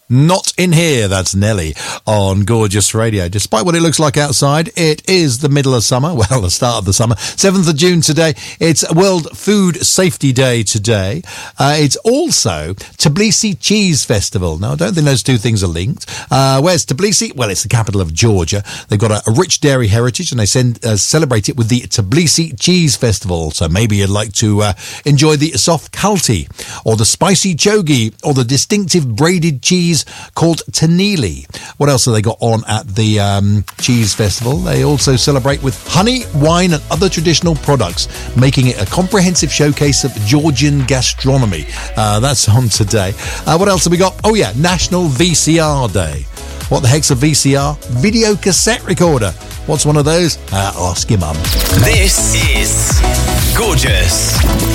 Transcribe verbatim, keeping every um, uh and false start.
Not in here, that's Nelly on Gorgeous Radio. Despite what it looks like outside, it is the middle of summer. Well, the start of the summer. seventh of June today. It's World Food Safety Day today. Uh, it's also Tbilisi Cheese Festival. Now, I don't think those two things are linked. Uh, where's Tbilisi? Well, it's the capital of Georgia. They've got a, a rich dairy heritage and they send, uh, celebrate it with the Tbilisi Cheese Festival. So maybe you'd like to uh, enjoy the soft kalti or the spicy chogi or the distinctive braided cheese called Tanili. What else have they got on at the um, Cheese Festival? They also celebrate with honey, wine and other traditional products, making it a comprehensive showcase of Georgian gastronomy. Uh, that's on today. Uh, what else have we got? Oh yeah, National V C R Day. What the heck's a V C R? Video cassette recorder. What's one of those? Uh, ask your mum. This is Gorgeous.